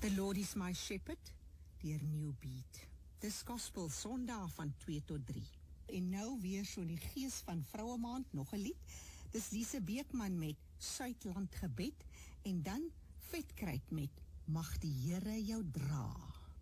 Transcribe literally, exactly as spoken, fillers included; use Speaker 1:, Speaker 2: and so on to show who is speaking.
Speaker 1: The Lord is my shepherd, deur New Beat. Dis Gospel Sondag van twee tot drie. En nou weer so in die gees van Vrouwemaand, nog 'n lied. Dis Lise Beekman met Suidland Gebed, en dan Vetkruid met Mag die Here jou dra.